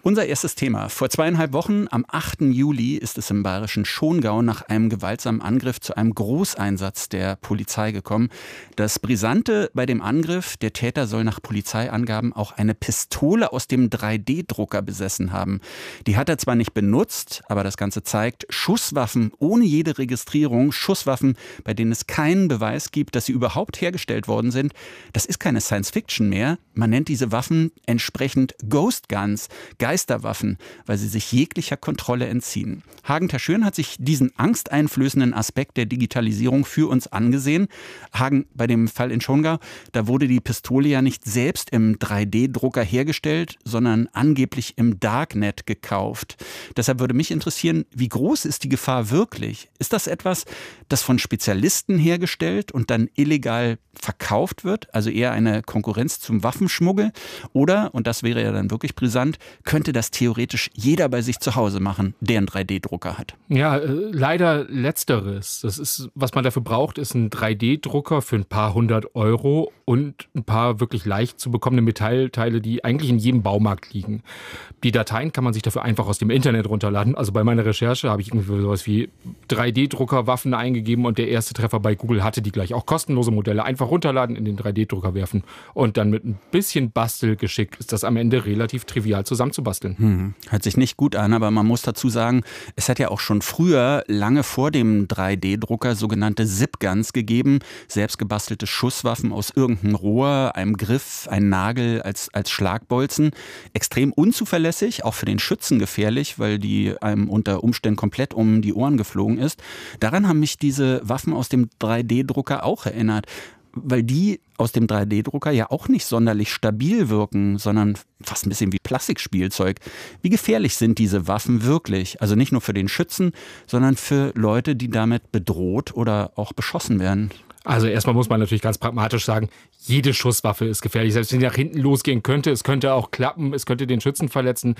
Unser erstes Thema. Vor 2,5 Wochen, am 8. Juli, ist es im bayerischen Schongau nach einem gewaltsamen Angriff zu einem Großeinsatz der Polizei gekommen. Das Brisante bei dem Angriff: der Täter soll nach Polizeiangaben auch eine Pistole aus dem 3D-Drucker besessen haben. Die hat er zwar nicht benutzt, aber das Ganze zeigt, Schusswaffen ohne jede Registrierung, Schusswaffen, bei denen es keinen Beweis gibt, dass sie überhaupt hergestellt worden sind, das ist keine Science-Fiction mehr. Man nennt diese Waffen entsprechend Ghost Guns, Geisterwaffen, weil sie sich jeglicher Kontrolle entziehen. Hagen Terschön hat sich diesen angsteinflößenden Aspekt der Digitalisierung für uns angesehen. Hagen, bei dem Fall in Schongau, da wurde die Pistole ja nicht selbst im 3D-Drucker hergestellt, sondern angeblich im Darknet gekauft. Deshalb würde mich interessieren, wie groß ist die Gefahr wirklich? Ist das etwas, das von Spezialisten hergestellt und dann illegal verkauft wird, also eher eine Konkurrenz zum Waffenschmuggel? Oder, und das wäre ja dann wirklich brisant, könnte das theoretisch jeder bei sich zu Hause machen, der einen 3D-Drucker hat? Ja, leider Letzteres. Das ist, was man dafür braucht, ist ein 3D-Drucker für ein paar hundert Euro und ein paar wirklich leicht zu bekommende Metallteile, die eigentlich in jedem Baumarkt liegen. Die Dateien kann man sich dafür einfach aus dem Internet runterladen. Also bei meiner Recherche habe ich irgendwie sowas wie 3D-Drucker-Waffen eingegeben und der erste Treffer bei Google hatte die gleich. Auch kostenlose Modelle. Einfach runterladen, in den 3D-Drucker werfen und dann mit ein bisschen Bastelgeschick ist das am Ende relativ trivial zusammenzubasteln. Hört sich nicht gut an, aber man muss dazu sagen, es hat ja auch schon früher, lange vor dem 3D-Drucker, sogenannte Zip-Guns gegeben. Selbstgebastelte Schusswaffen aus irgendeinem Rohr, einem Griff, einem Nagel als Schlagbolzen. Extrem unzuverlässig, auch für den Schützen gefährlich, weil die einem unter Umständen komplett um die Ohren geflogen ist. Daran haben mich diese Waffen aus dem 3D-Drucker auch erinnert, weil die aus dem 3D-Drucker ja auch nicht sonderlich stabil wirken, sondern fast ein bisschen wie Plastikspielzeug. Wie gefährlich sind diese Waffen wirklich? Also nicht nur für den Schützen, sondern für Leute, die damit bedroht oder auch beschossen werden. Also erstmal muss man natürlich ganz pragmatisch sagen, jede Schusswaffe ist gefährlich. Selbst wenn sie nach hinten losgehen könnte, es könnte auch klappen, es könnte den Schützen verletzen.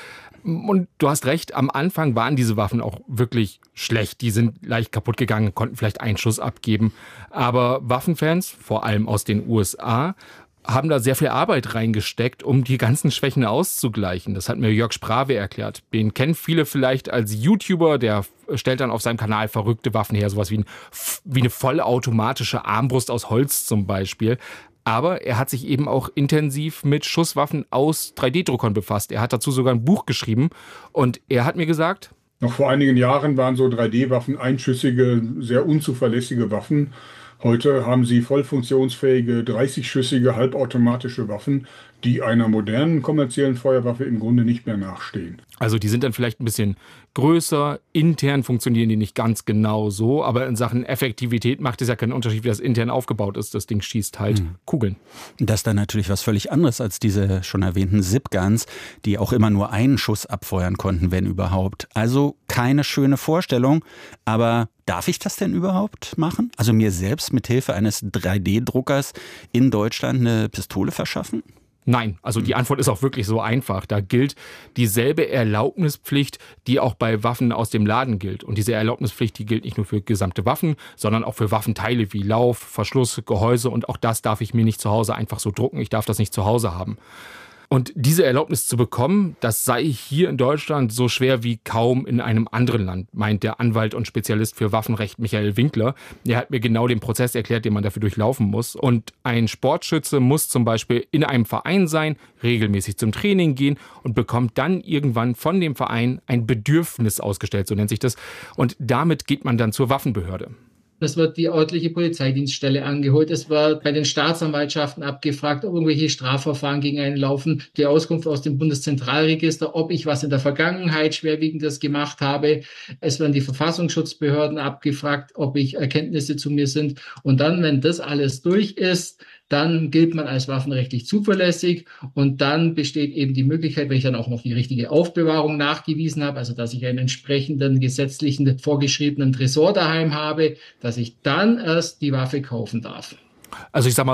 Und du hast recht, am Anfang waren diese Waffen auch wirklich schlecht. Die sind leicht kaputt gegangen, konnten vielleicht einen Schuss abgeben. Aber Waffenfans, vor allem aus den USA, haben da sehr viel Arbeit reingesteckt, um die ganzen Schwächen auszugleichen. Das hat mir Jörg Sprave erklärt. Den kennen viele vielleicht als YouTuber, der stellt dann auf seinem Kanal verrückte Waffen her, sowas wie eine vollautomatische Armbrust aus Holz zum Beispiel. Aber er hat sich eben auch intensiv mit Schusswaffen aus 3D-Druckern befasst. Er hat dazu sogar ein Buch geschrieben und er hat mir gesagt: Noch vor einigen Jahren waren so 3D-Waffen einschüssige, sehr unzuverlässige Waffen. Heute haben sie voll funktionsfähige, 30-schüssige, halbautomatische Waffen, die einer modernen kommerziellen Feuerwaffe im Grunde nicht mehr nachstehen. Also die sind dann vielleicht ein bisschen größer, intern funktionieren die nicht ganz genau so, aber in Sachen Effektivität macht es ja keinen Unterschied, wie das intern aufgebaut ist. Das Ding schießt halt Kugeln. Das ist dann natürlich was völlig anderes als diese schon erwähnten Zip-Guns, die auch immer nur einen Schuss abfeuern konnten, wenn überhaupt. Also keine schöne Vorstellung, aber darf ich das denn überhaupt machen? Also mir selbst mit Hilfe eines 3D-Druckers in Deutschland eine Pistole verschaffen? Nein, also die Antwort ist auch wirklich so einfach. Da gilt dieselbe Erlaubnispflicht, die auch bei Waffen aus dem Laden gilt. Und diese Erlaubnispflicht, die gilt nicht nur für gesamte Waffen, sondern auch für Waffenteile wie Lauf, Verschluss, Gehäuse. Und auch das darf ich mir nicht zu Hause einfach so drucken. Ich darf das nicht zu Hause haben. Und diese Erlaubnis zu bekommen, das sei hier in Deutschland so schwer wie kaum in einem anderen Land, meint der Anwalt und Spezialist für Waffenrecht Michael Winkler. Er hat mir genau den Prozess erklärt, den man dafür durchlaufen muss. Und ein Sportschütze muss zum Beispiel in einem Verein sein, regelmäßig zum Training gehen und bekommt dann irgendwann von dem Verein ein Bedürfnis ausgestellt, so nennt sich das. Und damit geht man dann zur Waffenbehörde. Es wird die örtliche Polizeidienststelle angeholt. Es wird bei den Staatsanwaltschaften abgefragt, ob irgendwelche Strafverfahren gegen einen laufen. Die Auskunft aus dem Bundeszentralregister, ob ich was in der Vergangenheit Schwerwiegendes gemacht habe. Es werden die Verfassungsschutzbehörden abgefragt, ob ich Erkenntnisse zu mir sind. Und dann, wenn das alles durch ist, dann gilt man als waffenrechtlich zuverlässig und dann besteht eben die Möglichkeit, wenn ich dann auch noch die richtige Aufbewahrung nachgewiesen habe, also dass ich einen entsprechenden gesetzlichen vorgeschriebenen Tresor daheim habe, dass ich dann erst die Waffe kaufen darf. Also ich sag mal so,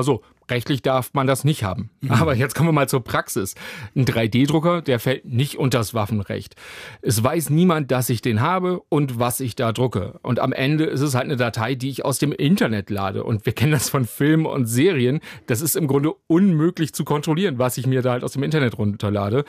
Rechtlich darf man das nicht haben. Aber jetzt kommen wir mal zur Praxis. Ein 3D-Drucker, der fällt nicht unter das Waffenrecht. Es weiß niemand, dass ich den habe und was ich da drucke. Und am Ende ist es halt eine Datei, die ich aus dem Internet lade. Und wir kennen das von Filmen und Serien. Das ist im Grunde unmöglich zu kontrollieren, was ich mir da halt aus dem Internet runterlade.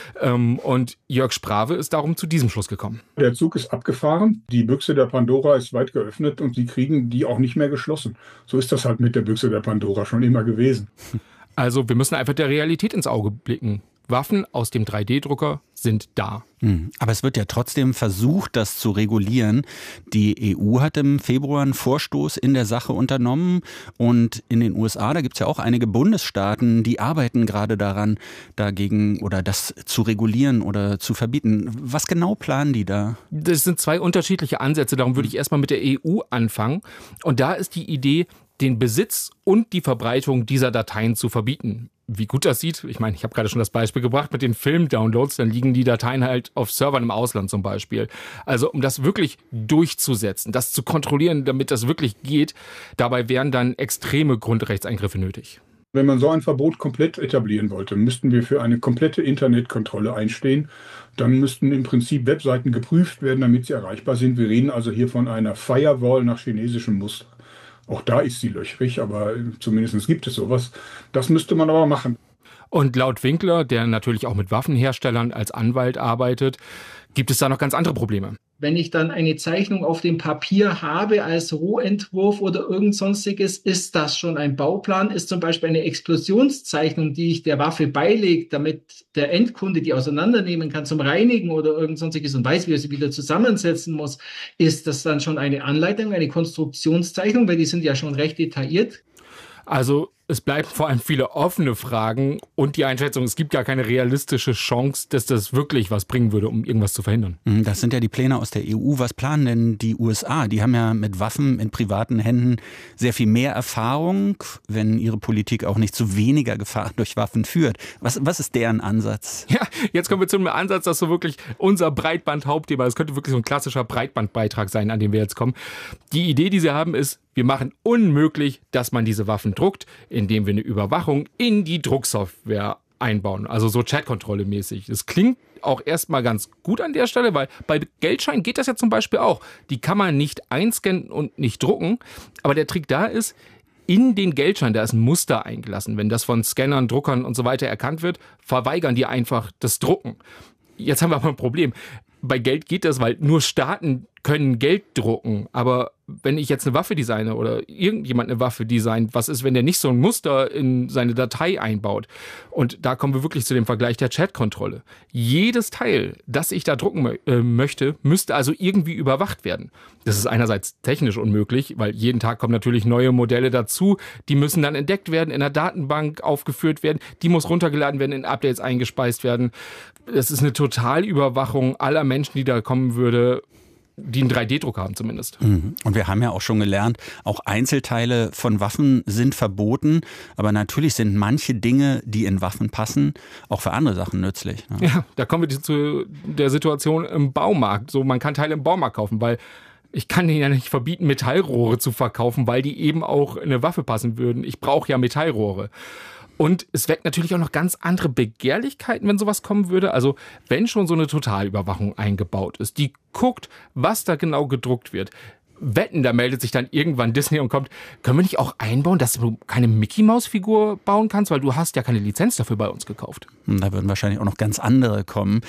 Und Jörg Sprave ist darum zu diesem Schluss gekommen. Der Zug ist abgefahren. Die Büchse der Pandora ist weit geöffnet und sie kriegen die auch nicht mehr geschlossen. So ist das halt mit der Büchse der Pandora schon immer gewesen. Also wir müssen einfach der Realität ins Auge blicken. Waffen aus dem 3D-Drucker sind da. Aber es wird ja trotzdem versucht, das zu regulieren. Die EU hat im Februar einen Vorstoß in der Sache unternommen und in den USA, da gibt es ja auch einige Bundesstaaten, die arbeiten gerade daran, dagegen oder das zu regulieren oder zu verbieten. Was genau planen die da? Das sind zwei unterschiedliche Ansätze, darum würde ich erstmal mit der EU anfangen. Und da ist die Idee, den Besitz und die Verbreitung dieser Dateien zu verbieten. Wie gut das sieht, ich meine, ich habe gerade schon das Beispiel gebracht mit den Film-Downloads, dann liegen die Dateien halt auf Servern im Ausland zum Beispiel. Also um das wirklich durchzusetzen, das zu kontrollieren, damit das wirklich geht, dabei wären dann extreme Grundrechtseingriffe nötig. Wenn man so ein Verbot komplett etablieren wollte, müssten wir für eine komplette Internetkontrolle einstehen. Dann müssten im Prinzip Webseiten geprüft werden, damit sie erreichbar sind. Wir reden also hier von einer Firewall nach chinesischem Muster. Auch da ist sie löchrig, aber zumindest gibt es sowas. Das müsste man aber machen. Und laut Winkler, der natürlich auch mit Waffenherstellern als Anwalt arbeitet, gibt es da noch ganz andere Probleme. Wenn ich dann eine Zeichnung auf dem Papier habe als Rohentwurf oder irgend sonstiges, ist das schon ein Bauplan? Ist zum Beispiel eine Explosionszeichnung, die ich der Waffe beilege, damit der Endkunde die auseinandernehmen kann zum Reinigen oder irgend sonstiges und weiß, wie er sie wieder zusammensetzen muss, ist das dann schon eine Anleitung, eine Konstruktionszeichnung, weil die sind ja schon recht detailliert? Also es bleiben vor allem viele offene Fragen und die Einschätzung, es gibt gar keine realistische Chance, dass das wirklich was bringen würde, um irgendwas zu verhindern. Das sind ja die Pläne aus der EU. Was planen denn die USA? Die haben ja mit Waffen in privaten Händen sehr viel mehr Erfahrung, wenn ihre Politik auch nicht zu weniger Gefahren durch Waffen führt. Was ist deren Ansatz? Ja, jetzt kommen wir zu einem Ansatz, das so wirklich unser Breitband-Hauptthema, das könnte wirklich so ein klassischer Breitbandbeitrag sein, an den wir jetzt kommen. Die Idee, die sie haben, ist, wir machen unmöglich, dass man diese Waffen druckt, indem wir eine Überwachung in die Drucksoftware einbauen. Also so Chatkontrolle mäßig. Das klingt auch erstmal ganz gut an der Stelle, weil bei Geldscheinen geht das ja zum Beispiel auch. Die kann man nicht einscannen und nicht drucken. Aber der Trick da ist, in den Geldschein, da ist ein Muster eingelassen. Wenn das von Scannern, Druckern und so weiter erkannt wird, verweigern die einfach das Drucken. Jetzt haben wir aber ein Problem. Bei Geld geht das, weil nur Staaten können Geld drucken. Aber wenn ich jetzt eine Waffe designe oder irgendjemand eine Waffe designt, was ist, wenn der nicht so ein Muster in seine Datei einbaut? Und da kommen wir wirklich zu dem Vergleich der Chatkontrolle. Jedes Teil, das ich da drucken möchte, müsste also irgendwie überwacht werden. Das ist einerseits technisch unmöglich, weil jeden Tag kommen natürlich neue Modelle dazu. Die müssen dann entdeckt werden, in der Datenbank aufgeführt werden. Die muss runtergeladen werden, in Updates eingespeist werden. Das ist eine Totalüberwachung aller Menschen, die da kommen würde, die einen 3D-Druck haben zumindest. Und wir haben ja auch schon gelernt, auch Einzelteile von Waffen sind verboten, aber natürlich sind manche Dinge, die in Waffen passen, auch für andere Sachen nützlich. Ne? Ja, da kommen wir zu der Situation im Baumarkt. So, man kann Teile im Baumarkt kaufen, weil ich kann denen ja nicht verbieten, Metallrohre zu verkaufen, weil die eben auch in eine Waffe passen würden. Ich brauche ja Metallrohre. Und es weckt natürlich auch noch ganz andere Begehrlichkeiten, wenn sowas kommen würde. Also wenn schon so eine Totalüberwachung eingebaut ist, die guckt, was da genau gedruckt wird. Wetten, da meldet sich dann irgendwann Disney und kommt, können wir nicht auch einbauen, dass du keine Mickey-Maus-Figur bauen kannst, weil du hast ja keine Lizenz dafür bei uns gekauft. Da würden wahrscheinlich auch noch ganz andere kommen.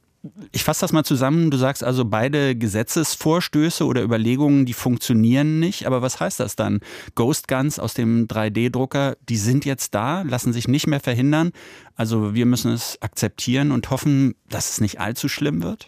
Ich fasse das mal zusammen. Du sagst also, beide Gesetzesvorstöße oder Überlegungen, die funktionieren nicht. Aber was heißt das dann? Ghost Guns aus dem 3D-Drucker, die sind jetzt da, lassen sich nicht mehr verhindern. Also wir müssen es akzeptieren und hoffen, dass es nicht allzu schlimm wird?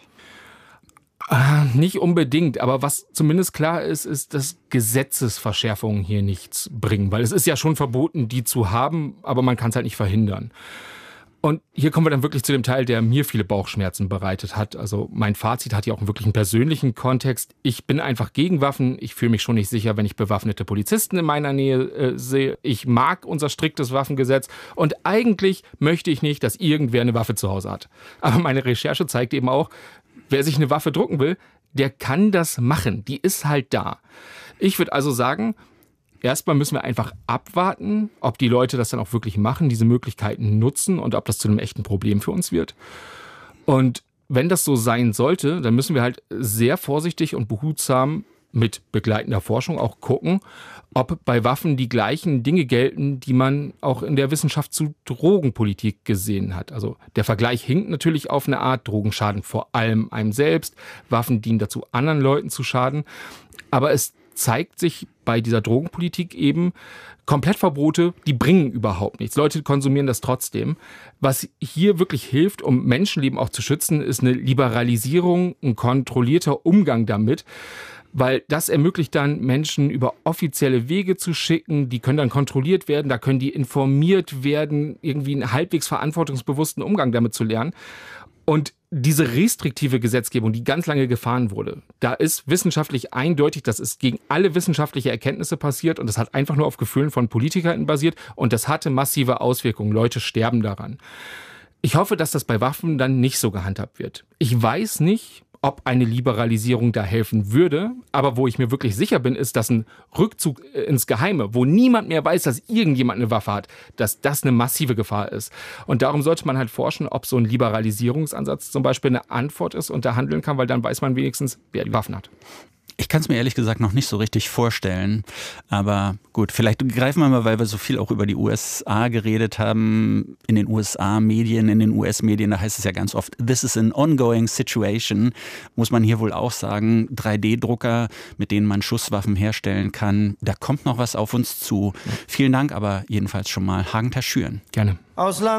Nicht unbedingt, aber was zumindest klar ist, ist, dass Gesetzesverschärfungen hier nichts bringen. Weil es ist ja schon verboten, die zu haben, aber man kann es halt nicht verhindern. Und hier kommen wir dann wirklich zu dem Teil, der mir viele Bauchschmerzen bereitet hat. Also mein Fazit hat ja auch wirklich einen persönlichen Kontext. Ich bin einfach gegen Waffen. Ich fühle mich schon nicht sicher, wenn ich bewaffnete Polizisten in meiner Nähe sehe. Ich mag unser striktes Waffengesetz. Und eigentlich möchte ich nicht, dass irgendwer eine Waffe zu Hause hat. Aber meine Recherche zeigt eben auch, wer sich eine Waffe drucken will, der kann das machen. Die ist halt da. Ich würde also sagen, erstmal müssen wir einfach abwarten, ob die Leute das dann auch wirklich machen, diese Möglichkeiten nutzen und ob das zu einem echten Problem für uns wird. Und wenn das so sein sollte, dann müssen wir halt sehr vorsichtig und behutsam mit begleitender Forschung auch gucken, ob bei Waffen die gleichen Dinge gelten, die man auch in der Wissenschaft zu Drogenpolitik gesehen hat. Also der Vergleich hinkt natürlich auf eine Art. Drogen schaden vor allem einem selbst. Waffen dienen dazu, anderen Leuten zu schaden. Aber es zeigt sich bei dieser Drogenpolitik eben, Komplettverbote, die bringen überhaupt nichts. Leute konsumieren das trotzdem. Was hier wirklich hilft, um Menschenleben auch zu schützen, ist eine Liberalisierung, ein kontrollierter Umgang damit. Weil das ermöglicht dann, Menschen über offizielle Wege zu schicken, die können dann kontrolliert werden, da können die informiert werden, irgendwie einen halbwegs verantwortungsbewussten Umgang damit zu lernen. Und diese restriktive Gesetzgebung, die ganz lange gefahren wurde, da ist wissenschaftlich eindeutig, das ist gegen alle wissenschaftliche Erkenntnisse passiert und das hat einfach nur auf Gefühlen von Politikern basiert und das hatte massive Auswirkungen. Leute sterben daran. Ich hoffe, dass das bei Waffen dann nicht so gehandhabt wird. Ich weiß nicht, ob eine Liberalisierung da helfen würde. Aber wo ich mir wirklich sicher bin, ist, dass ein Rückzug ins Geheime, wo niemand mehr weiß, dass irgendjemand eine Waffe hat, dass das eine massive Gefahr ist. Und darum sollte man halt forschen, ob so ein Liberalisierungsansatz zum Beispiel eine Antwort ist und da handeln kann, weil dann weiß man wenigstens, wer die Waffen hat. Ich kann es mir ehrlich gesagt noch nicht so richtig vorstellen, aber gut, vielleicht greifen wir mal, weil wir so viel auch über die USA geredet haben, in den USA-Medien, in den US-Medien, da heißt es ja ganz oft, this is an ongoing situation, muss man hier wohl auch sagen, 3D-Drucker, mit denen man Schusswaffen herstellen kann, da kommt noch was auf uns zu. Vielen Dank aber jedenfalls schon mal, Hagen Taschüren. Gerne.